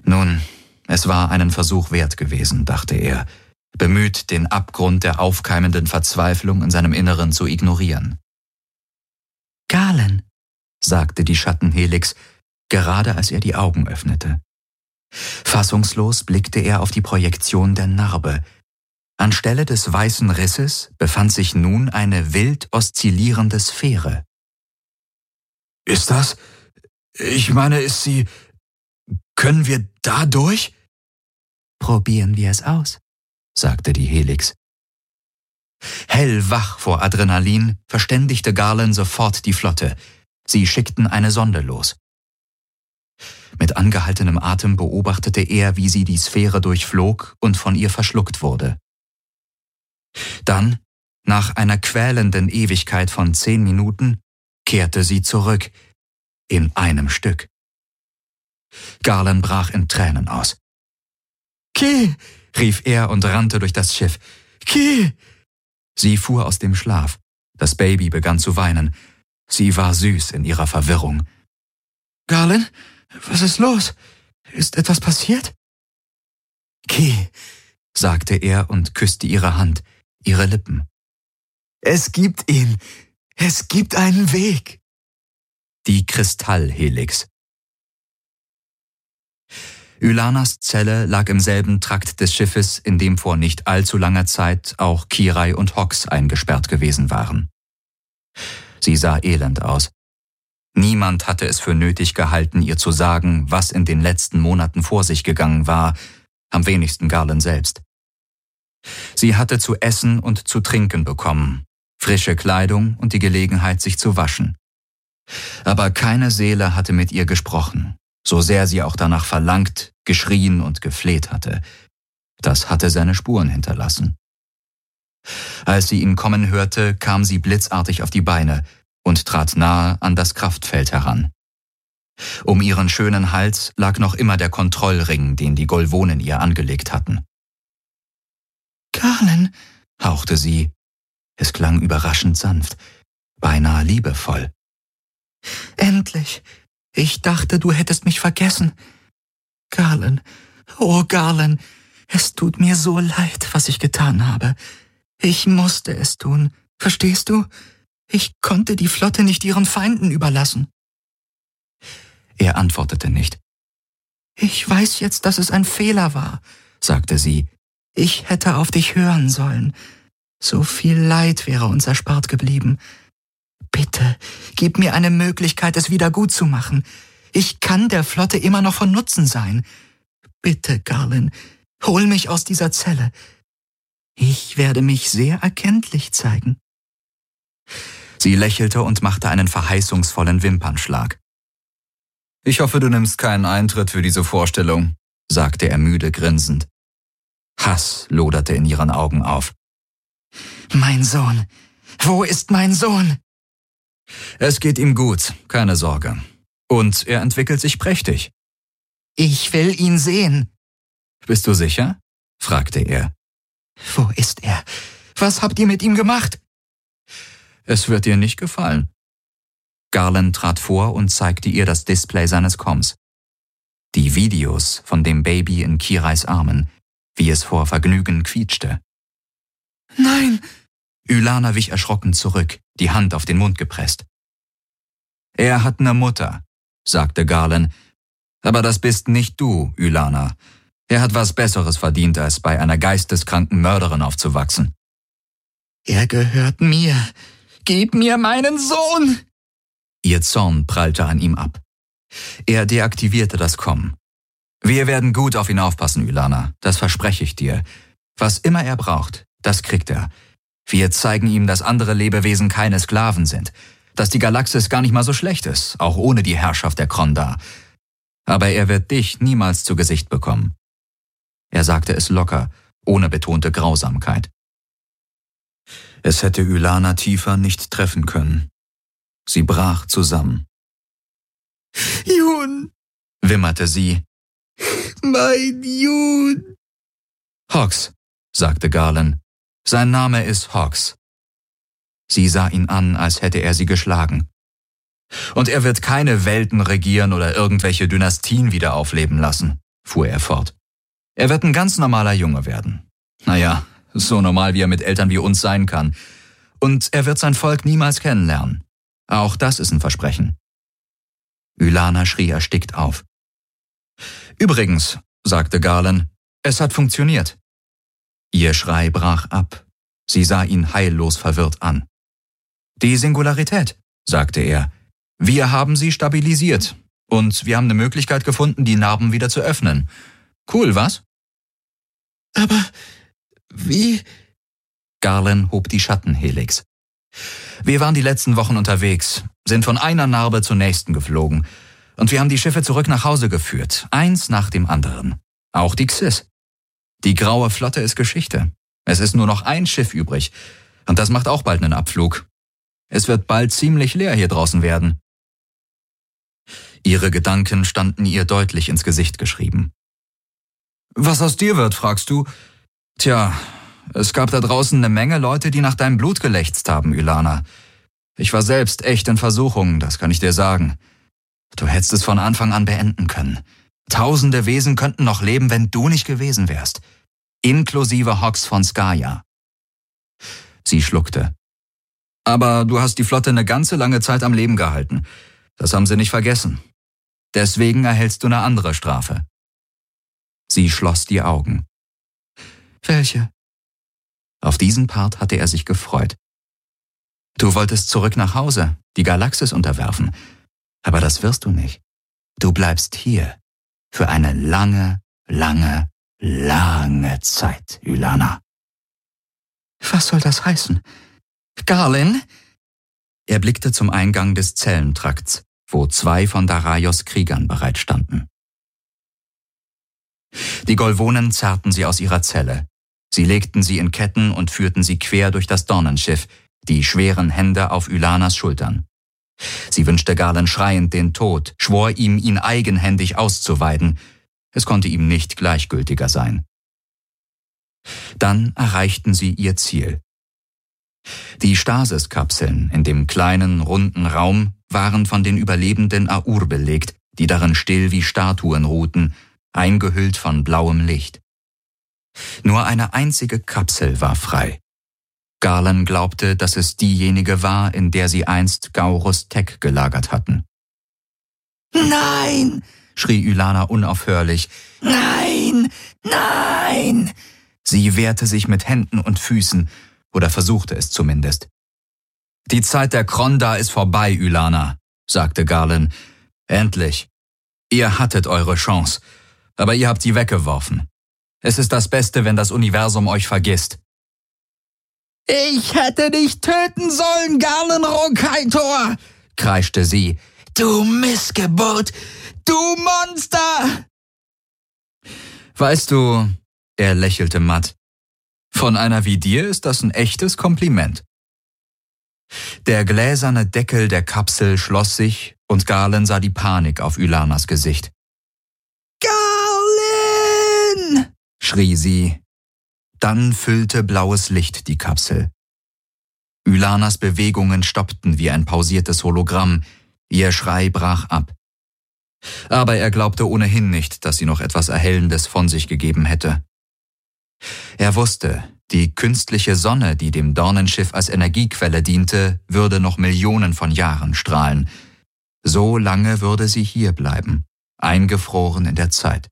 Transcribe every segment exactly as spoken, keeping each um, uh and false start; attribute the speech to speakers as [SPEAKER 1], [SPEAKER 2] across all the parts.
[SPEAKER 1] Nun, es war einen Versuch wert gewesen, dachte er, bemüht, den Abgrund der aufkeimenden Verzweiflung in seinem Inneren zu ignorieren. »Galen«, sagte die Schattenhelix, gerade als er die Augen öffnete. Fassungslos blickte er auf die Projektion der Narbe. Anstelle des weißen Risses befand sich nun eine wild oszillierende Sphäre.
[SPEAKER 2] »Ist das? Ich meine, ist sie... Können wir da durch?«
[SPEAKER 1] »Probieren wir es aus«, sagte die Helix. Hellwach vor Adrenalin verständigte Galen sofort die Flotte. Sie schickten eine Sonde los. Mit angehaltenem Atem beobachtete er, wie sie die Sphäre durchflog und von ihr verschluckt wurde. Dann, nach einer quälenden Ewigkeit von zehn Minuten, kehrte sie zurück, in einem Stück. Galen brach in Tränen aus.
[SPEAKER 2] »Ki«,
[SPEAKER 1] rief er und rannte durch das Schiff.
[SPEAKER 2] »Ki«!
[SPEAKER 1] Sie fuhr aus dem Schlaf. Das Baby begann zu weinen. Sie war süß in ihrer Verwirrung.
[SPEAKER 2] »Galen, was ist los? Ist etwas passiert?«
[SPEAKER 1] »Ki«, sagte er und küsste ihre Hand, ihre Lippen.
[SPEAKER 2] »Es gibt ihn. Es gibt einen Weg.«
[SPEAKER 1] Die Kristallhelix. Ylanas Zelle lag im selben Trakt des Schiffes, in dem vor nicht allzu langer Zeit auch Kirai und Hox eingesperrt gewesen waren. Sie sah elend aus. Niemand hatte es für nötig gehalten, ihr zu sagen, was in den letzten Monaten vor sich gegangen war, am wenigsten Galen selbst. Sie hatte zu essen und zu trinken bekommen, frische Kleidung und die Gelegenheit, sich zu waschen. Aber keine Seele hatte mit ihr gesprochen, so sehr sie auch danach verlangt, geschrien und gefleht hatte. Das hatte seine Spuren hinterlassen. Als sie ihn kommen hörte, kam sie blitzartig auf die Beine und trat nahe an das Kraftfeld heran. Um ihren schönen Hals lag noch immer der Kontrollring, den die Golvonen ihr angelegt hatten.
[SPEAKER 2] »Galen«,
[SPEAKER 1] hauchte sie. Es klang überraschend sanft, beinahe liebevoll.
[SPEAKER 2] »Endlich! Ich dachte, du hättest mich vergessen. Galen, oh Galen, es tut mir so leid, was ich getan habe. Ich musste es tun, verstehst du? Ich konnte die Flotte nicht ihren Feinden überlassen.«
[SPEAKER 1] Er antwortete nicht.
[SPEAKER 2] »Ich weiß jetzt, dass es ein Fehler war«, sagte sie. »Ich hätte auf dich hören sollen. So viel Leid wäre uns erspart geblieben. Bitte, gib mir eine Möglichkeit, es wieder gut zu machen. Ich kann der Flotte immer noch von Nutzen sein. Bitte, Galen, hol mich aus dieser Zelle. Ich werde mich sehr erkenntlich zeigen.«
[SPEAKER 1] Sie lächelte und machte einen verheißungsvollen Wimpernschlag. »Ich hoffe, du nimmst keinen Eintritt für diese Vorstellung«, sagte er müde grinsend. Hass loderte in ihren Augen auf.
[SPEAKER 2] »Mein Sohn! Wo ist mein Sohn?«
[SPEAKER 1] »Es geht ihm gut, keine Sorge. Und er entwickelt sich prächtig.«
[SPEAKER 2] »Ich will ihn sehen.«
[SPEAKER 1] »Bist du sicher?« fragte er.
[SPEAKER 2] »Wo ist er? Was habt ihr mit ihm gemacht?«
[SPEAKER 1] »Es wird dir nicht gefallen.« Galen trat vor und zeigte ihr das Display seines Komms. Die Videos von dem Baby in Kirais Armen, wie es vor Vergnügen quietschte.
[SPEAKER 2] »Nein!«
[SPEAKER 1] Ylana wich erschrocken zurück, die Hand auf den Mund gepresst. »Er hat eine Mutter«, sagte Galen. »Aber das bist nicht du, Ylana. Er hat was Besseres verdient, als bei einer geisteskranken Mörderin aufzuwachsen.«
[SPEAKER 2] »Er gehört mir. Gib mir meinen Sohn!«
[SPEAKER 1] Ihr Zorn prallte an ihm ab. Er deaktivierte das Komm. »Wir werden gut auf ihn aufpassen, Ylana, das verspreche ich dir. Was immer er braucht, das kriegt er. Wir zeigen ihm, dass andere Lebewesen keine Sklaven sind, dass die Galaxis gar nicht mal so schlecht ist, auch ohne die Herrschaft der Krondar. Aber er wird dich niemals zu Gesicht bekommen.« Er sagte es locker, ohne betonte Grausamkeit. Es hätte Ylana tiefer nicht treffen können. Sie brach zusammen.
[SPEAKER 2] »Jun«,
[SPEAKER 1] wimmerte sie.
[SPEAKER 2] »Mein Jun.«
[SPEAKER 1] »Hox«, sagte Galen. »Sein Name ist Hox.« Sie sah ihn an, als hätte er sie geschlagen. »Und er wird keine Welten regieren oder irgendwelche Dynastien wieder aufleben lassen. fuhr er fort. Er wird ein ganz normaler Junge werden. Naja, so normal wie er mit Eltern wie uns sein kann. Und er wird sein Volk niemals kennenlernen. Auch das ist ein Versprechen. Ylana schrie erstickt auf. Übrigens, sagte Galen, es hat funktioniert. Ihr Schrei brach ab. Sie sah ihn heillos verwirrt an. Die Singularität, sagte er. Wir haben sie stabilisiert. Und wir haben eine Möglichkeit gefunden, die Narben wieder zu öffnen. Cool, was?
[SPEAKER 2] Aber wie?
[SPEAKER 1] Garland hob die Schattenhelix. Wir waren die letzten Wochen unterwegs, sind von einer Narbe zur nächsten geflogen. Und wir haben die Schiffe zurück nach Hause geführt, eins nach dem anderen. Auch die Xys. Die graue Flotte ist Geschichte. Es ist nur noch ein Schiff übrig. Und das macht auch bald einen Abflug. Es wird bald ziemlich leer hier draußen werden. Ihre Gedanken standen ihr deutlich ins Gesicht geschrieben. Was aus dir wird, fragst du? Tja, es gab da draußen eine Menge Leute, die nach deinem Blut gelächzt haben, Ylana. Ich war selbst echt in Versuchung, das kann ich dir sagen. Du hättest es von Anfang an beenden können. Tausende Wesen könnten noch leben, wenn du nicht gewesen wärst. Inklusive Hox von Skaya. Sie schluckte. Aber du hast die Flotte eine ganze lange Zeit am Leben gehalten. Das haben sie nicht vergessen. Deswegen erhältst du eine andere Strafe. Sie schloss die Augen.
[SPEAKER 2] Welche?
[SPEAKER 1] Auf diesen Part hatte er sich gefreut. Du wolltest zurück nach Hause, die Galaxis unterwerfen. Aber das wirst du nicht. Du bleibst hier. Für eine lange, lange, lange Zeit, Ylana.
[SPEAKER 2] Was soll das heißen? Garland?
[SPEAKER 1] Er blickte zum Eingang des Zellentrakts, wo zwei von Daraios Kriegern bereitstanden. Die Golvonen zerrten sie aus ihrer Zelle. Sie legten sie in Ketten und führten sie quer durch das Dornenschiff, die schweren Hände auf Ylanas Schultern. Sie wünschte Garland schreiend den Tod, schwor ihm, ihn eigenhändig auszuweiden. Es konnte ihm nicht gleichgültiger sein. Dann erreichten sie ihr Ziel. Die Stasis-Kapseln in dem kleinen, runden Raum waren von den Überlebenden Aur belegt, die darin still wie Statuen ruhten, eingehüllt von blauem Licht. Nur eine einzige Kapsel war frei. Garland glaubte, dass es diejenige war, in der sie einst Gaurus Tech gelagert hatten.
[SPEAKER 2] Nein!
[SPEAKER 1] Schrie Ylana unaufhörlich.
[SPEAKER 2] Nein! Nein!
[SPEAKER 1] Sie wehrte sich mit Händen und Füßen, oder versuchte es zumindest. Die Zeit der Kronda ist vorbei, Ylana, sagte Garland. Endlich. Ihr hattet eure Chance, aber ihr habt sie weggeworfen. Es ist das Beste, wenn das Universum euch vergisst.
[SPEAKER 2] Ich hätte dich töten sollen, Garland Ronkaitor,
[SPEAKER 1] kreischte sie.
[SPEAKER 2] Du Missgeburt, du Monster!
[SPEAKER 1] Weißt du, er lächelte matt, von einer wie dir ist das ein echtes Kompliment. Der gläserne Deckel der Kapsel schloss sich und Garland sah die Panik auf Ylanas Gesicht.
[SPEAKER 2] Garland!
[SPEAKER 1] Schrie sie. Dann füllte blaues Licht die Kapsel. Ylanas Bewegungen stoppten wie ein pausiertes Hologramm. Ihr Schrei brach ab. Aber er glaubte ohnehin nicht, dass sie noch etwas Erhellendes von sich gegeben hätte. Er wusste, die künstliche Sonne, die dem Dornenschiff als Energiequelle diente, würde noch Millionen von Jahren strahlen. So lange würde sie hier bleiben, eingefroren in der Zeit.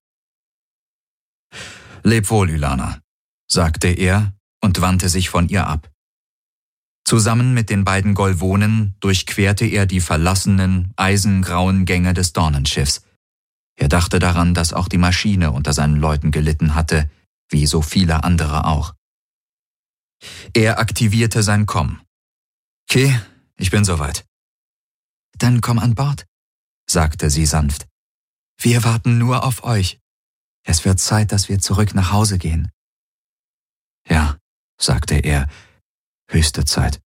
[SPEAKER 1] Leb wohl, Ylana, sagte er und wandte sich von ihr ab. Zusammen mit den beiden Golvonen durchquerte er die verlassenen, eisengrauen Gänge des Dornenschiffs. Er dachte daran, dass auch die Maschine unter seinen Leuten gelitten hatte, wie so viele andere auch. Er aktivierte sein Komm. Okay, ich bin soweit.
[SPEAKER 2] Dann komm an Bord, sagte sie sanft. Wir warten nur auf euch. Es wird Zeit, dass wir zurück nach Hause gehen.
[SPEAKER 1] Ja, sagte er, höchste Zeit.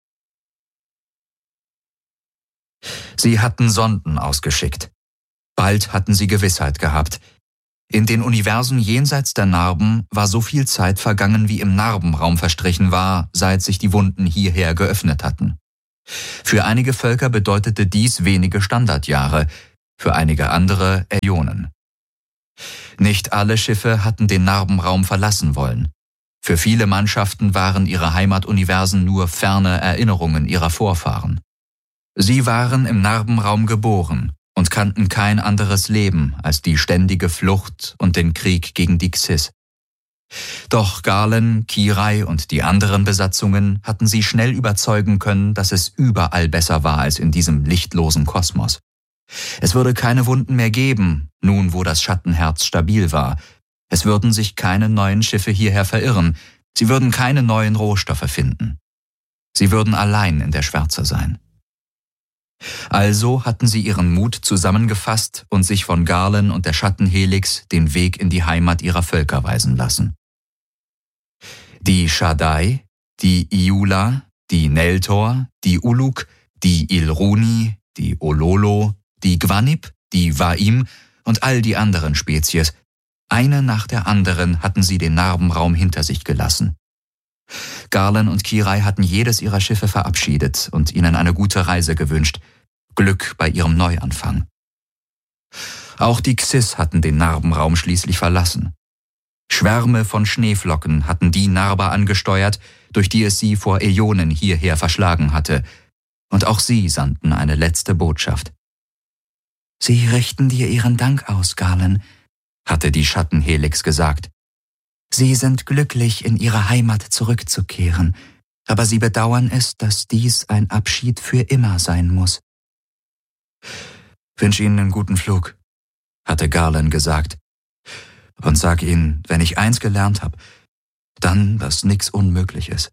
[SPEAKER 1] Sie hatten Sonden ausgeschickt. Bald hatten sie Gewissheit gehabt. In den Universen jenseits der Narben war so viel Zeit vergangen, wie im Narbenraum verstrichen war, seit sich die Wunden hierher geöffnet hatten. Für einige Völker bedeutete dies wenige Standardjahre, für einige andere Äonen. Nicht alle Schiffe hatten den Narbenraum verlassen wollen. Für viele Mannschaften waren ihre Heimatuniversen nur ferne Erinnerungen ihrer Vorfahren. Sie waren im Narbenraum geboren und kannten kein anderes Leben als die ständige Flucht und den Krieg gegen die Xyz. Doch Garlen, Kirai und die anderen Besatzungen hatten sie schnell überzeugen können, dass es überall besser war als in diesem lichtlosen Kosmos. Es würde keine Wunden mehr geben, nun wo das Schattenherz stabil war. Es würden sich keine neuen Schiffe hierher verirren, sie würden keine neuen Rohstoffe finden. Sie würden allein in der Schwärze sein. Also hatten sie ihren Mut zusammengefasst und sich von Garlen und der Schattenhelix den Weg in die Heimat ihrer Völker weisen lassen. Die Shaddai, die Iula, die Neltor, die Uluk, die Ilruni, die Ololo, die Gwanib, die Wa'im und all die anderen Spezies, eine nach der anderen hatten sie den Narbenraum hinter sich gelassen. Garlen und Kirai hatten jedes ihrer Schiffe verabschiedet und ihnen eine gute Reise gewünscht, Glück bei ihrem Neuanfang. Auch die Xyz hatten den Narbenraum schließlich verlassen. Schwärme von Schneeflocken hatten die Narbe angesteuert, durch die es sie vor Äonen hierher verschlagen hatte, und auch sie sandten eine letzte Botschaft.
[SPEAKER 2] »Sie richten dir ihren Dank aus, Garlen«, hatte die Schattenhelix gesagt. »Sie sind glücklich, in ihre Heimat zurückzukehren, aber sie bedauern es, dass dies ein Abschied für immer sein muss.«
[SPEAKER 1] »Wünsch ihnen einen guten Flug«, hatte Garlen gesagt. »Und sag ihnen, wenn ich eins gelernt habe, dann, dass nichts unmöglich ist.«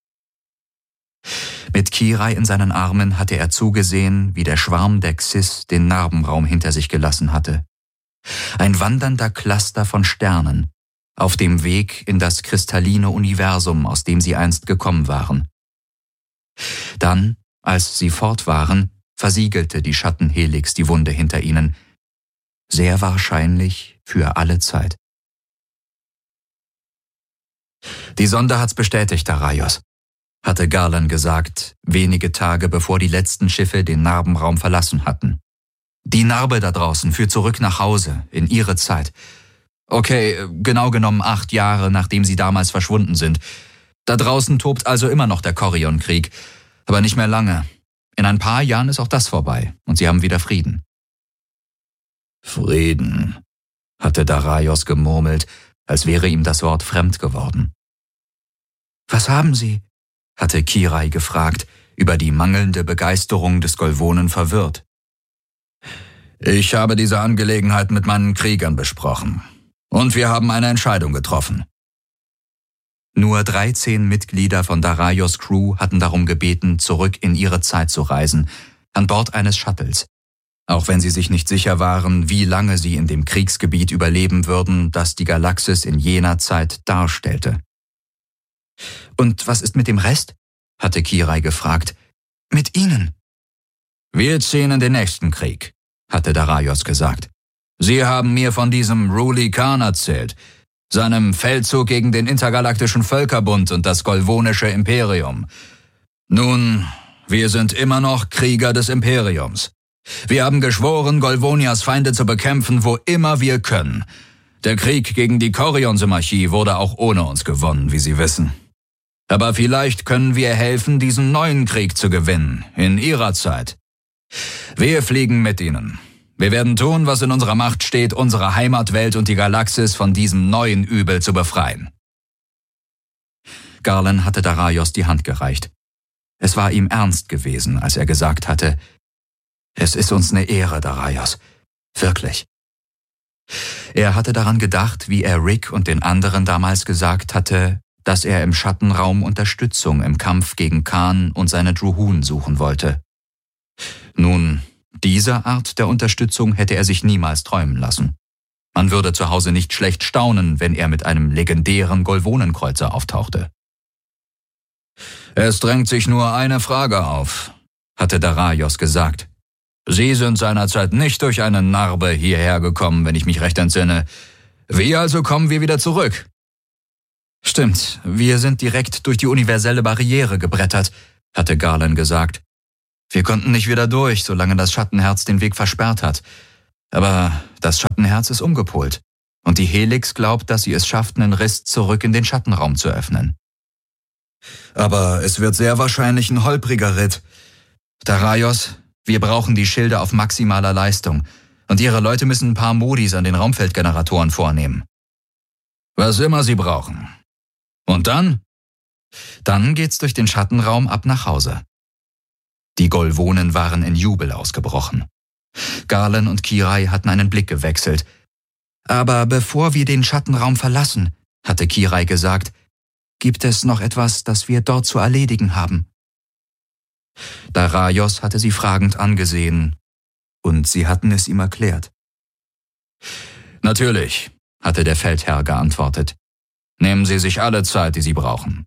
[SPEAKER 1] Mit Kirai in seinen Armen hatte er zugesehen, wie der Schwarm der Xyz den Narbenraum hinter sich gelassen hatte. Ein wandernder Cluster von Sternen, auf dem Weg in das kristalline Universum, aus dem sie einst gekommen waren. Dann, als sie fort waren, versiegelte die Schattenhelix die Wunde hinter ihnen, sehr wahrscheinlich für alle Zeit. »Die Sonde hat's bestätigt, Daraios«, hatte Garlen gesagt, wenige Tage bevor die letzten Schiffe den Narbenraum verlassen hatten. »Die Narbe da draußen führt zurück nach Hause, in ihre Zeit. Okay, genau genommen acht Jahre, nachdem sie damals verschwunden sind. Da draußen tobt also immer noch der Korrion-Krieg, aber nicht mehr lange. In ein paar Jahren ist auch das vorbei und sie haben wieder Frieden.« »Frieden«, hatte Daraios gemurmelt, als wäre ihm das Wort fremd geworden.
[SPEAKER 2] »Was haben Sie?«,
[SPEAKER 1] hatte Kirai gefragt, über die mangelnde Begeisterung des Golvonen verwirrt. »Ich habe diese Angelegenheit mit meinen Kriegern besprochen. Und wir haben eine Entscheidung getroffen.« Nur dreizehn Mitglieder von Daraios Crew hatten darum gebeten, zurück in ihre Zeit zu reisen, an Bord eines Shuttles. Auch wenn sie sich nicht sicher waren, wie lange sie in dem Kriegsgebiet überleben würden, das die Galaxis in jener Zeit darstellte. »Und was ist mit dem Rest?«, hatte Kirai gefragt.
[SPEAKER 2] »Mit Ihnen?«
[SPEAKER 1] »Wir ziehen in den nächsten Krieg«, hatte Daraios gesagt. »Sie haben mir von diesem Ruli Khan erzählt, seinem Feldzug gegen den intergalaktischen Völkerbund und das golvonische Imperium. Nun, wir sind immer noch Krieger des Imperiums. Wir haben geschworen, Golvonias Feinde zu bekämpfen, wo immer wir können. Der Krieg gegen die Korrion-Symmachie wurde auch ohne uns gewonnen, wie Sie wissen. Aber vielleicht können wir helfen, diesen neuen Krieg zu gewinnen, in Ihrer Zeit. Wir fliegen mit Ihnen. Wir werden tun, was in unserer Macht steht, unsere Heimatwelt und die Galaxis von diesem neuen Übel zu befreien.« Garlen hatte Daraios die Hand gereicht. Es war ihm ernst gewesen, als er gesagt hatte, »Es ist uns eine Ehre, Daraios. Wirklich.« Er hatte daran gedacht, wie er Rick und den anderen damals gesagt hatte, dass er im Schattenraum Unterstützung im Kampf gegen Khan und seine Druhun suchen wollte. Nun, diese Art der Unterstützung hätte er sich niemals träumen lassen. Man würde zu Hause nicht schlecht staunen, wenn er mit einem legendären Golvonenkreuzer auftauchte. »Es drängt sich nur eine Frage auf«, hatte Daraios gesagt. »Sie sind seinerzeit nicht durch eine Narbe hierher gekommen, wenn ich mich recht entsinne. Wie also kommen wir wieder zurück?« »Stimmt, wir sind direkt durch die universelle Barriere gebrettert«, hatte Garlen gesagt. »Wir konnten nicht wieder durch, solange das Schattenherz den Weg versperrt hat. Aber das Schattenherz ist umgepolt. Und die Helix glaubt, dass sie es schafft, einen Riss zurück in den Schattenraum zu öffnen. Aber es wird sehr wahrscheinlich ein holpriger Ritt. Daraios, wir brauchen die Schilde auf maximaler Leistung. Und ihre Leute müssen ein paar Modis an den Raumfeldgeneratoren vornehmen. Was immer sie brauchen. Und dann? Dann geht's durch den Schattenraum ab nach Hause. Die Golvonen waren in Jubel ausgebrochen. Galen und Kirai hatten einen Blick gewechselt. Aber bevor wir den Schattenraum verlassen, hatte Kirai gesagt, gibt es noch etwas, das wir dort zu erledigen haben. Daraios hatte sie fragend angesehen, und sie hatten es ihm erklärt. Natürlich, hatte der Feldherr geantwortet. Nehmen Sie sich alle Zeit, die Sie brauchen.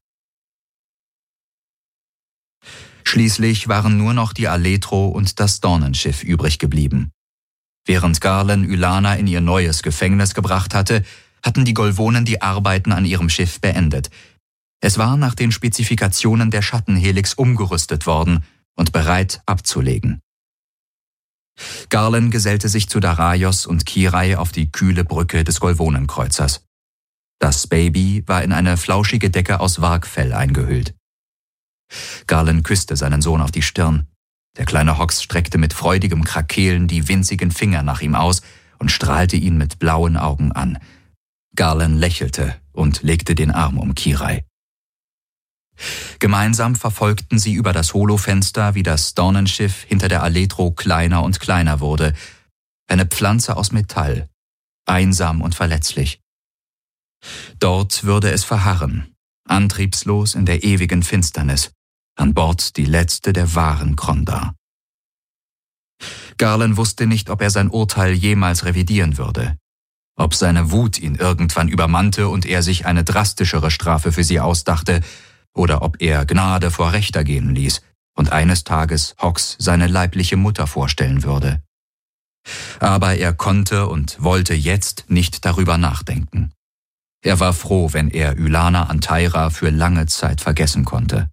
[SPEAKER 1] Schließlich waren nur noch die Aletro und das Dornenschiff übrig geblieben. Während Garlen Ylana in ihr neues Gefängnis gebracht hatte, hatten die Golvonen die Arbeiten an ihrem Schiff beendet. Es war nach den Spezifikationen der Schattenhelix umgerüstet worden und bereit abzulegen. Garlen gesellte sich zu Daraios und Kirai auf die kühle Brücke des Golvonenkreuzers. Das Baby war in eine flauschige Decke aus Wargfell eingehüllt. Garlen küsste seinen Sohn auf die Stirn. Der kleine Hox streckte mit freudigem Krakeelen die winzigen Finger nach ihm aus und strahlte ihn mit blauen Augen an. Garlen lächelte und legte den Arm um Kirai. Gemeinsam verfolgten sie über das Holofenster, wie das Dornenschiff hinter der Aletro kleiner und kleiner wurde. Eine Pflanze aus Metall, einsam und verletzlich. Dort würde es verharren, antriebslos in der ewigen Finsternis, an Bord die letzte der wahren Krondar. Garlen wusste nicht, ob er sein Urteil jemals revidieren würde, ob seine Wut ihn irgendwann übermannte und er sich eine drastischere Strafe für sie ausdachte, oder ob er Gnade vor Recht ergehen ließ und eines Tages Hox seine leibliche Mutter vorstellen würde. Aber er konnte und wollte jetzt nicht darüber nachdenken. Er war froh, wenn er Ylana Anteira für lange Zeit vergessen konnte.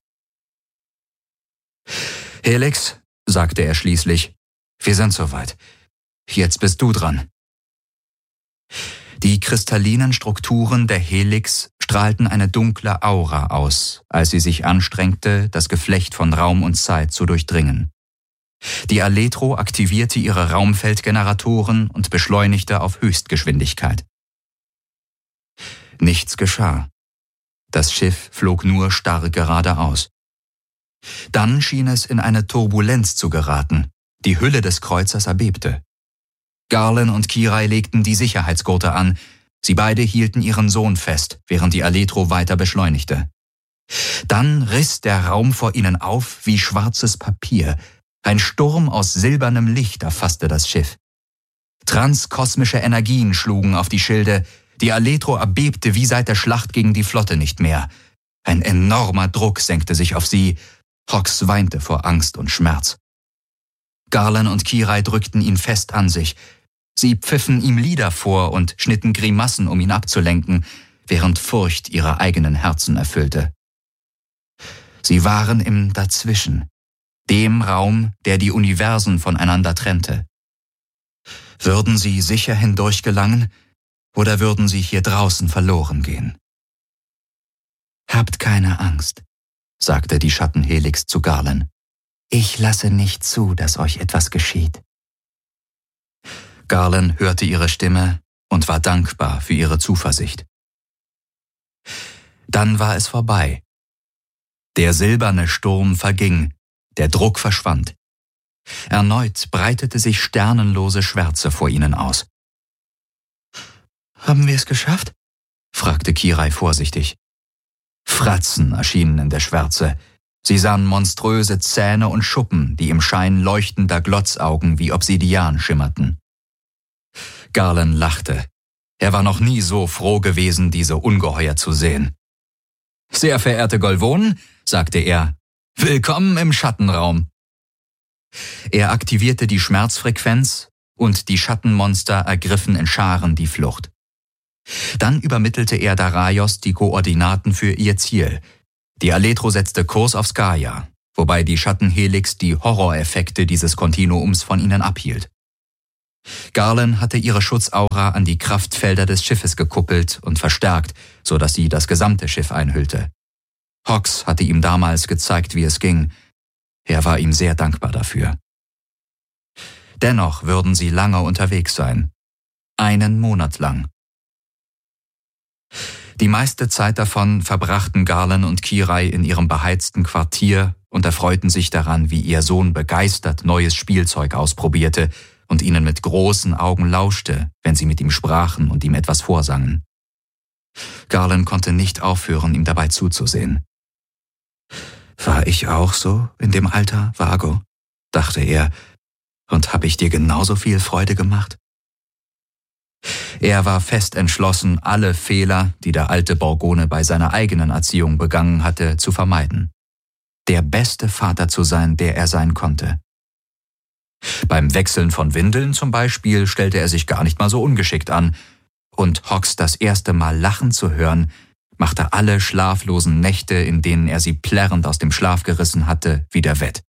[SPEAKER 1] »Helix«, sagte er schließlich, »wir sind soweit. Jetzt bist du dran.« Die kristallinen Strukturen der Helix strahlten eine dunkle Aura aus, als sie sich anstrengte, das Geflecht von Raum und Zeit zu durchdringen. Die Aletro aktivierte ihre Raumfeldgeneratoren und beschleunigte auf Höchstgeschwindigkeit. Nichts geschah. Das Schiff flog nur starr geradeaus. Dann schien es in eine Turbulenz zu geraten. Die Hülle des Kreuzers erbebte. Garlen und Kirai legten die Sicherheitsgurte an. Sie beide hielten ihren Sohn fest, während die Aletro weiter beschleunigte. Dann riss der Raum vor ihnen auf wie schwarzes Papier. Ein Sturm aus silbernem Licht erfasste das Schiff. Transkosmische Energien schlugen auf die Schilde. Die Aletro erbebte wie seit der Schlacht gegen die Flotte nicht mehr. Ein enormer Druck senkte sich auf sie. Hox weinte vor Angst und Schmerz. Garlen und Kirai drückten ihn fest an sich. Sie pfiffen ihm Lieder vor und schnitten Grimassen, um ihn abzulenken, während Furcht ihre eigenen Herzen erfüllte. Sie waren im Dazwischen, dem Raum, der die Universen voneinander trennte. Würden sie sicher hindurch gelangen, oder würden sie hier draußen verloren gehen? »Habt keine Angst«, sagte die Schattenhelix zu Garlen. »Ich lasse nicht zu, dass euch etwas geschieht.« Garlen hörte ihre Stimme und war dankbar für ihre Zuversicht. Dann war es vorbei. Der silberne Sturm verging, der Druck verschwand. Erneut breitete sich sternenlose Schwärze vor ihnen aus. »Haben wir es geschafft?« fragte Kirai vorsichtig. Fratzen erschienen in der Schwärze. Sie sahen monströse Zähne und Schuppen, die im Schein leuchtender Glotzaugen wie Obsidian schimmerten. Garlen lachte. Er war noch nie so froh gewesen, diese Ungeheuer zu sehen. »Sehr verehrte Golvonen«, sagte er, »willkommen im Schattenraum.« Er aktivierte die Schmerzfrequenz und die Schattenmonster ergriffen in Scharen die Flucht. Dann übermittelte er Daraios die Koordinaten für ihr Ziel. Die Aletro setzte Kurs auf Skaja, wobei die Schattenhelix die Horroreffekte dieses Kontinuums von ihnen abhielt. Garland hatte ihre Schutzaura an die Kraftfelder des Schiffes gekuppelt und verstärkt, so dass sie das gesamte Schiff einhüllte. Hawks hatte ihm damals gezeigt, wie es ging. Er war ihm sehr dankbar dafür. Dennoch würden sie lange unterwegs sein. Einen Monat lang. Die meiste Zeit davon verbrachten Garland und Kirai in ihrem beheizten Quartier und erfreuten sich daran, wie ihr Sohn begeistert neues Spielzeug ausprobierte und ihnen mit großen Augen lauschte, wenn sie mit ihm sprachen und ihm etwas vorsangen. Garland konnte nicht aufhören, ihm dabei zuzusehen. »War ich auch so in dem Alter, Vago?«, dachte er, »und habe ich dir genauso viel Freude gemacht?« Er war fest entschlossen, alle Fehler, die der alte Borgone bei seiner eigenen Erziehung begangen hatte, zu vermeiden. Der beste Vater zu sein, der er sein konnte. Beim Wechseln von Windeln zum Beispiel stellte er sich gar nicht mal so ungeschickt an, und Hawks das erste Mal lachen zu hören, machte alle schlaflosen Nächte, in denen er sie plärrend aus dem Schlaf gerissen hatte, wieder wett.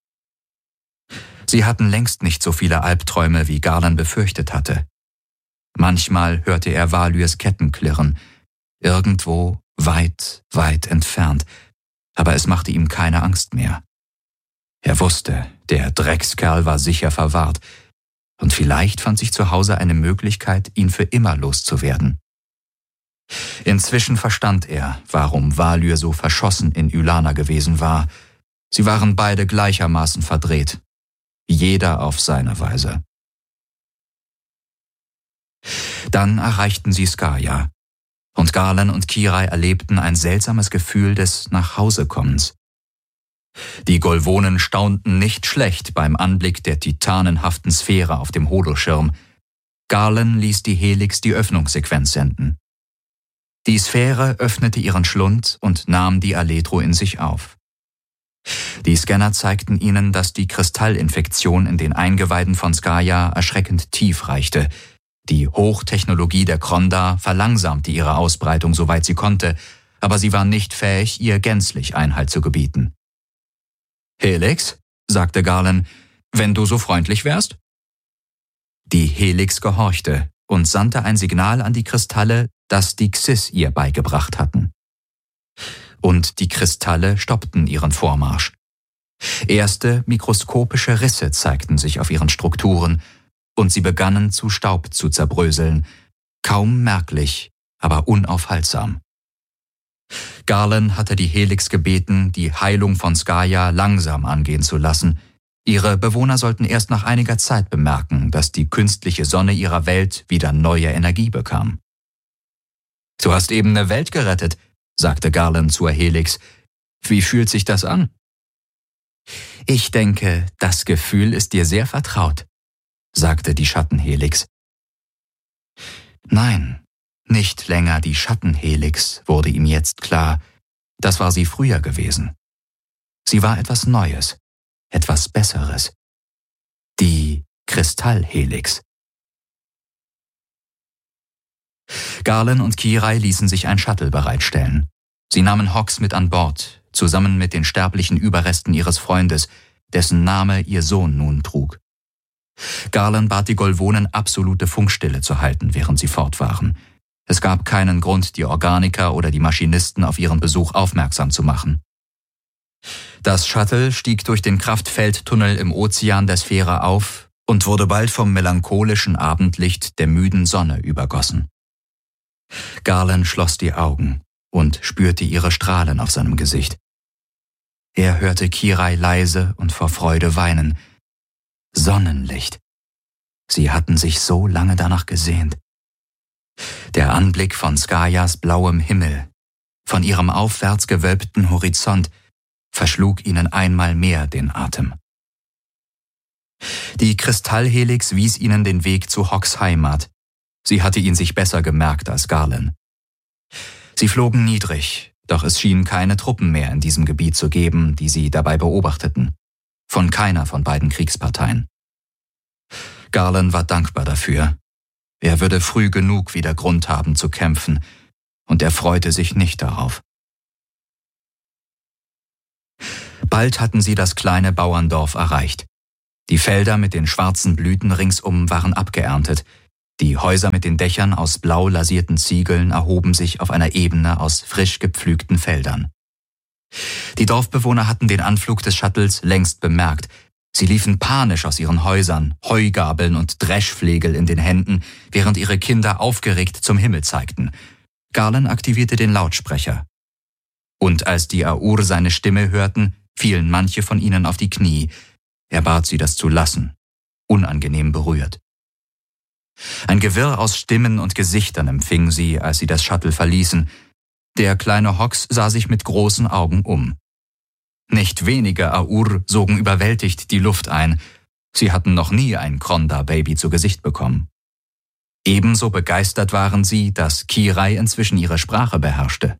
[SPEAKER 1] Sie hatten längst nicht so viele Albträume, wie Garland befürchtet hatte. Manchmal hörte er Valyrs Ketten klirren, irgendwo weit, weit entfernt, aber es machte ihm keine Angst mehr. Er wusste, der Dreckskerl war sicher verwahrt, und vielleicht fand sich zu Hause eine Möglichkeit, ihn für immer loszuwerden. Inzwischen verstand er, warum Valyr so verschossen in Ylana gewesen war. Sie waren beide gleichermaßen verdreht, jeder auf seine Weise. Dann erreichten sie Skaya, und Garland und Kirai erlebten ein seltsames Gefühl des Nachhausekommens. Die Golvonen staunten nicht schlecht beim Anblick der titanenhaften Sphäre auf dem Holoschirm. Garland ließ die Helix die Öffnungssequenz senden. Die Sphäre öffnete ihren Schlund und nahm die Aletro in sich auf. Die Scanner zeigten ihnen, dass die Kristallinfektion in den Eingeweiden von Skaya erschreckend tief reichte. Die Hochtechnologie der Kronda verlangsamte ihre Ausbreitung, soweit sie konnte, aber sie war nicht fähig, ihr gänzlich Einhalt zu gebieten. »Helix«, sagte Garland, »wenn du so freundlich wärst?« Die Helix gehorchte und sandte ein Signal an die Kristalle, das die Xys ihr beigebracht hatten. Und die Kristalle stoppten ihren Vormarsch. Erste mikroskopische Risse zeigten sich auf ihren Strukturen, und sie begannen zu Staub zu zerbröseln, kaum merklich, aber unaufhaltsam. Garland hatte die Helix gebeten, die Heilung von Skaya langsam angehen zu lassen. Ihre Bewohner sollten erst nach einiger Zeit bemerken, dass die künstliche Sonne ihrer Welt wieder neue Energie bekam. »Du hast eben eine Welt gerettet«, sagte Garland zur Helix. »Wie fühlt sich das an?« »Ich denke, das Gefühl ist dir sehr vertraut«, sagte die Schattenhelix. Nein, nicht länger die Schattenhelix, wurde ihm jetzt klar. Das war sie früher gewesen. Sie war etwas Neues, etwas Besseres. Die Kristallhelix. Garland und Kirai ließen sich ein Shuttle bereitstellen. Sie nahmen Hawks mit an Bord, zusammen mit den sterblichen Überresten ihres Freundes, dessen Name ihr Sohn nun trug. Garland bat die Golvonen, absolute Funkstille zu halten, während sie fort waren. Es gab keinen Grund, die Organiker oder die Maschinisten auf ihren Besuch aufmerksam zu machen. Das Shuttle stieg durch den Kraftfeldtunnel im Ozean der Sphäre auf und wurde bald vom melancholischen Abendlicht der müden Sonne übergossen. Garland schloss die Augen und spürte ihre Strahlen auf seinem Gesicht. Er hörte Kirai leise und vor Freude weinen. Sonnenlicht. Sie hatten sich so lange danach gesehnt. Der Anblick von Skayas blauem Himmel, von ihrem aufwärts gewölbten Horizont, verschlug ihnen einmal mehr den Atem. Die Kristallhelix wies ihnen den Weg zu Hawks Heimat. Sie hatte ihn sich besser gemerkt als Garland. Sie flogen niedrig, doch es schien keine Truppen mehr in diesem Gebiet zu geben, die sie dabei beobachteten. Von keiner von beiden Kriegsparteien. Garland war dankbar dafür. Er würde früh genug wieder Grund haben zu kämpfen, und er freute sich nicht darauf. Bald hatten sie das kleine Bauerndorf erreicht. Die Felder mit den schwarzen Blüten ringsum waren abgeerntet. Die Häuser mit den Dächern aus blau lasierten Ziegeln erhoben sich auf einer Ebene aus frisch gepflügten Feldern. Die Dorfbewohner hatten den Anflug des Shuttles längst bemerkt. Sie liefen panisch aus ihren Häusern, Heugabeln und Dreschflegel in den Händen, während ihre Kinder aufgeregt zum Himmel zeigten. Garland aktivierte den Lautsprecher. Und als die Aur seine Stimme hörten, fielen manche von ihnen auf die Knie. Er bat sie, das zu lassen, unangenehm berührt. Ein Gewirr aus Stimmen und Gesichtern empfing sie, als sie das Shuttle verließen. Der kleine Hawks sah sich mit großen Augen um. Nicht wenige Aur sogen überwältigt die Luft ein. Sie hatten noch nie ein Kronda-Baby zu Gesicht bekommen. Ebenso begeistert waren sie, dass Kirai inzwischen ihre Sprache beherrschte.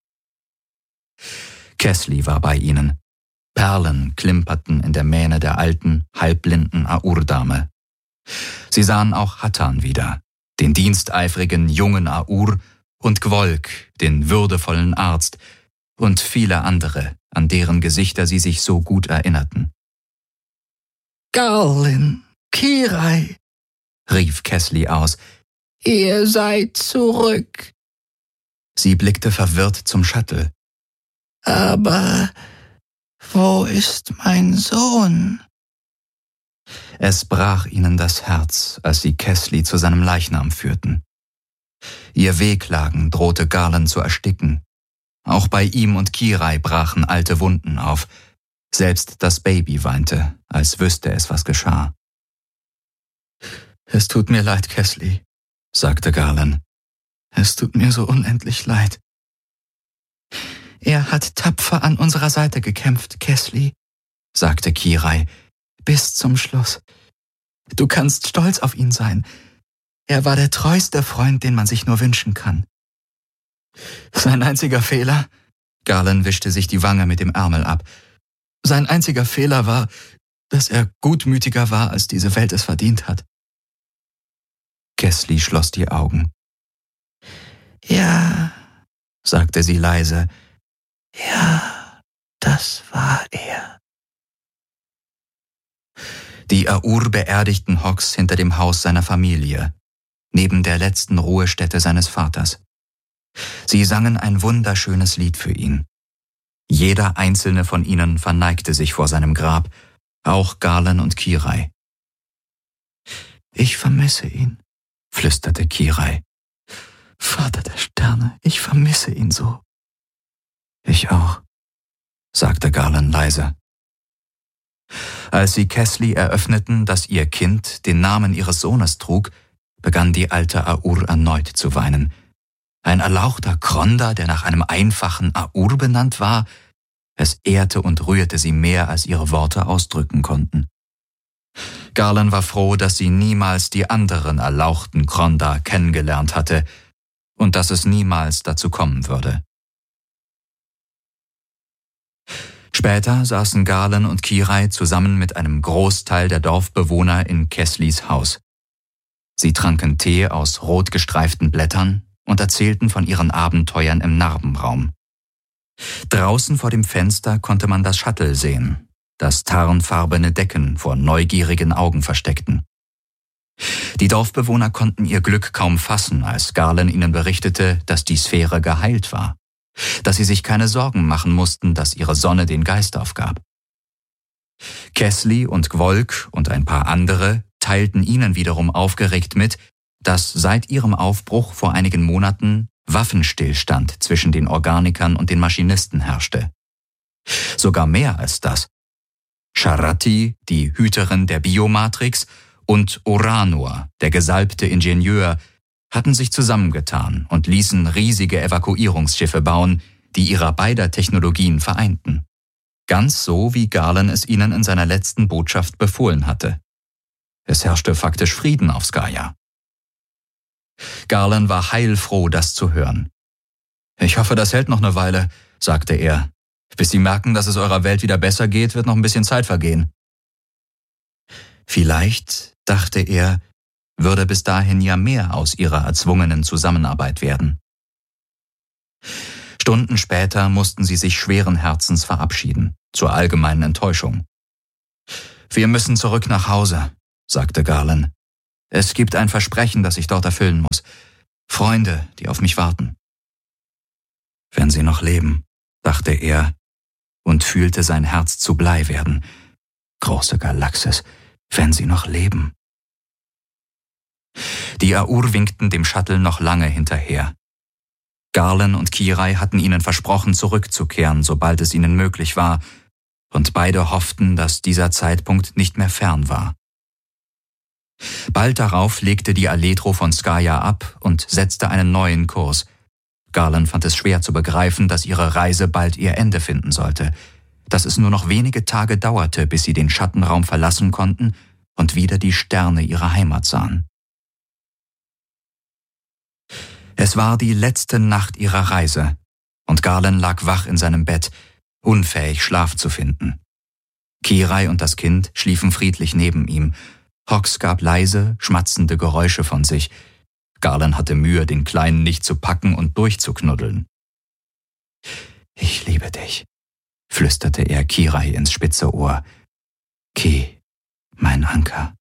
[SPEAKER 1] Kesli war bei ihnen. Perlen klimperten in der Mähne der alten, halbblinden Aur-Dame. Sie sahen auch Hattan wieder, den diensteifrigen jungen Aur, und Gwolk, den würdevollen Arzt, und viele andere, an deren Gesichter sie sich so gut erinnerten.
[SPEAKER 2] »Garland, Kirai«,
[SPEAKER 1] rief Kesli aus,
[SPEAKER 2] »ihr seid zurück.«
[SPEAKER 1] Sie blickte verwirrt zum Shuttle.
[SPEAKER 2] »Aber wo ist mein Sohn?«
[SPEAKER 1] Es brach ihnen das Herz, als sie Kesli zu seinem Leichnam führten. Ihr Wehklagen drohte Garland zu ersticken. Auch bei ihm und Kirai brachen alte Wunden auf. Selbst das Baby weinte, als wüsste es, was geschah.
[SPEAKER 2] »Es tut mir leid, Kesli«, sagte Garland. »Es tut mir so unendlich leid.« »Er hat tapfer an unserer Seite gekämpft, Kesli«, sagte Kirai, »bis zum Schluss. Du kannst stolz auf ihn sein. Er war der treueste Freund, den man sich nur wünschen kann.« »Sein einziger Fehler«, Garland wischte sich die Wange mit dem Ärmel ab, »sein einziger Fehler war, dass er gutmütiger war, als diese Welt es verdient hat.«
[SPEAKER 1] Kesli schloss die Augen.
[SPEAKER 2] »Ja«, sagte sie leise, »ja, das war er.«
[SPEAKER 1] Die Aur beerdigten Hawks hinter dem Haus seiner Familie, neben der letzten Ruhestätte seines Vaters. Sie sangen ein wunderschönes Lied für ihn. Jeder einzelne von ihnen verneigte sich vor seinem Grab, auch Garland und Kirai.
[SPEAKER 2] »Ich vermisse ihn«, flüsterte Kirai. »Vater der Sterne, ich vermisse ihn so.«
[SPEAKER 1] »Ich auch«, sagte Garland leise. Als sie Kesli eröffneten, dass ihr Kind den Namen ihres Sohnes trug, begann die alte Aur erneut zu weinen. Ein erlauchter Kronda, der nach einem einfachen Aur benannt war, es ehrte und rührte sie mehr, als ihre Worte ausdrücken konnten. Garland war froh, dass sie niemals die anderen erlauchten Kronda kennengelernt hatte und dass es niemals dazu kommen würde. Später saßen Garland und Kirai zusammen mit einem Großteil der Dorfbewohner in Keslis Haus. Sie tranken Tee aus rot gestreiften Blättern und erzählten von ihren Abenteuern im Narbenraum. Draußen vor dem Fenster konnte man das Shuttle sehen, das tarnfarbene Decken vor neugierigen Augen versteckten. Die Dorfbewohner konnten ihr Glück kaum fassen, als Garland ihnen berichtete, dass die Sphäre geheilt war, dass sie sich keine Sorgen machen mussten, dass ihre Sonne den Geist aufgab. Kesli und Gwolk und ein paar andere teilten ihnen wiederum aufgeregt mit, dass seit ihrem Aufbruch vor einigen Monaten Waffenstillstand zwischen den Organikern und den Maschinisten herrschte. Sogar mehr als das. Sharati, die Hüterin der Biomatrix, und Oranor, der gesalbte Ingenieur, hatten sich zusammengetan und ließen riesige Evakuierungsschiffe bauen, die ihrer beider Technologien vereinten. Ganz so, wie Garland es ihnen in seiner letzten Botschaft befohlen hatte. Es herrschte faktisch Frieden auf Skaya. Garland war heilfroh, das zu hören. »Ich hoffe, das hält noch eine Weile«, sagte er. »Bis Sie merken, dass es eurer Welt wieder besser geht, wird noch ein bisschen Zeit vergehen.« Vielleicht, dachte er, würde bis dahin ja mehr aus ihrer erzwungenen Zusammenarbeit werden. Stunden später mussten sie sich schweren Herzens verabschieden, zur allgemeinen Enttäuschung. »Wir müssen zurück nach Hause«, sagte Garland. »Es gibt ein Versprechen, das ich dort erfüllen muss. Freunde, die auf mich warten.« Wenn sie noch leben, dachte er und fühlte sein Herz zu Blei werden. Große Galaxis, wenn sie noch leben. Die Aur winkten dem Shuttle noch lange hinterher. Garland und Kirai hatten ihnen versprochen, zurückzukehren, sobald es ihnen möglich war, und beide hofften, dass dieser Zeitpunkt nicht mehr fern war. Bald darauf legte die Aletro von Skaya ab und setzte einen neuen Kurs. Garland fand es schwer zu begreifen, dass ihre Reise bald ihr Ende finden sollte, dass es nur noch wenige Tage dauerte, bis sie den Schattenraum verlassen konnten und wieder die Sterne ihrer Heimat sahen. Es war die letzte Nacht ihrer Reise, und Garland lag wach in seinem Bett, unfähig Schlaf zu finden. Kirai und das Kind schliefen friedlich neben ihm. Hox gab leise, schmatzende Geräusche von sich. Garland hatte Mühe, den Kleinen nicht zu packen und durchzuknuddeln. »Ich liebe dich«, flüsterte er Kirai ins spitze Ohr. »Ki, mein Anker.«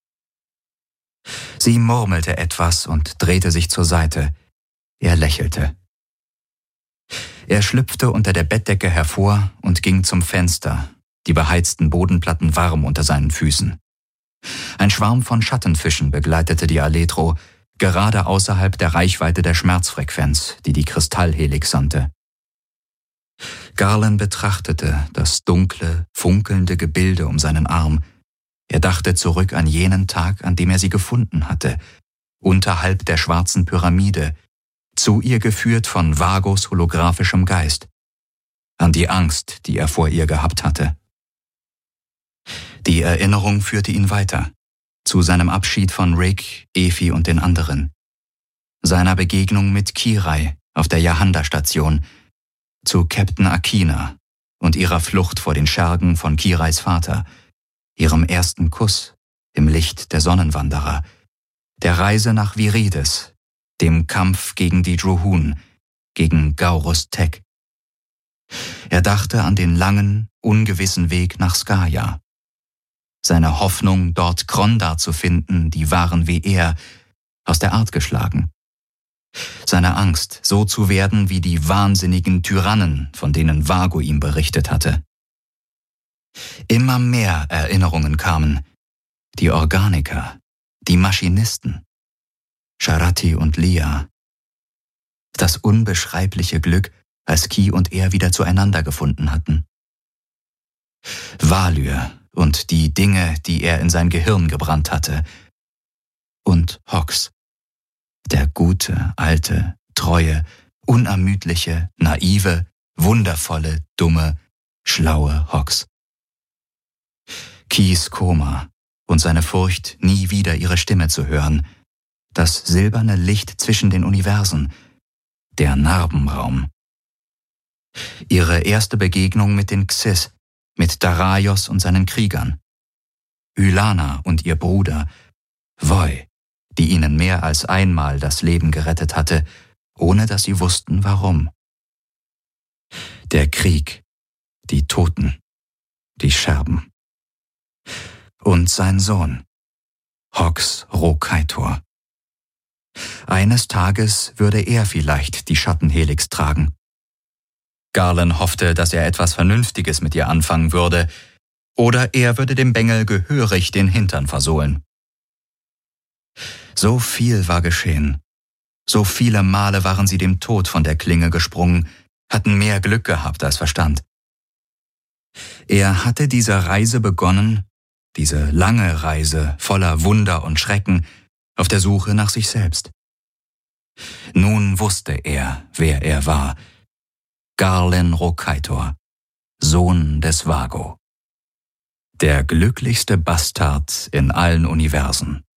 [SPEAKER 1] Sie murmelte etwas und drehte sich zur Seite. Er lächelte. Er schlüpfte unter der Bettdecke hervor und ging zum Fenster, die beheizten Bodenplatten warm unter seinen Füßen. Ein Schwarm von Schattenfischen begleitete die Aletro, gerade außerhalb der Reichweite der Schmerzfrequenz, die die Kristallhelix sandte. Garland betrachtete das dunkle, funkelnde Gebilde um seinen Arm. Er dachte zurück an jenen Tag, an dem er sie gefunden hatte, unterhalb der schwarzen Pyramide, zu ihr geführt von Vagos holographischem Geist, an die Angst, die er vor ihr gehabt hatte. Die Erinnerung führte ihn weiter, zu seinem Abschied von Rick, Efi und den anderen, seiner Begegnung mit Kirai auf der Yahanda-Station, zu Captain Akina und ihrer Flucht vor den Schergen von Kirais Vater, ihrem ersten Kuss im Licht der Sonnenwanderer, der Reise nach Virides, dem Kampf gegen die Druhun, gegen Gaurus Tech. Er dachte an den langen, ungewissen Weg nach Skaya, seine Hoffnung, dort Krondar zu finden, die waren wie er, aus der Art geschlagen. Seine Angst, so zu werden wie die wahnsinnigen Tyrannen, von denen Vago ihm berichtet hatte. Immer mehr Erinnerungen kamen. Die Organiker, die Maschinisten, Sharati und Lia. Das unbeschreibliche Glück, als Ki und er wieder zueinander gefunden hatten. Valyr und die Dinge, die er in sein Gehirn gebrannt hatte. Und Hox, der gute, alte, treue, unermüdliche, naive, wundervolle, dumme, schlaue Hox. Kis Koma und seine Furcht, nie wieder ihre Stimme zu hören, das silberne Licht zwischen den Universen, der Narbenraum. Ihre erste Begegnung mit den Xys, mit Daraios und seinen Kriegern. Ylana und ihr Bruder, Voi, die ihnen mehr als einmal das Leben gerettet hatte, ohne dass sie wussten, warum. Der Krieg, die Toten, die Scherben. Und sein Sohn, Hox Rokaitor. Eines Tages würde er vielleicht die Schattenhelix tragen. Garland hoffte, dass er etwas Vernünftiges mit ihr anfangen würde, oder er würde dem Bengel gehörig den Hintern versohlen. So viel war geschehen. So viele Male waren sie dem Tod von der Klinge gesprungen, hatten mehr Glück gehabt als Verstand. Er hatte diese Reise begonnen, diese lange Reise voller Wunder und Schrecken, auf der Suche nach sich selbst. Nun wusste er, wer er war. Garland Rokaitor, Sohn des Vago. Der glücklichste Bastard in allen Universen.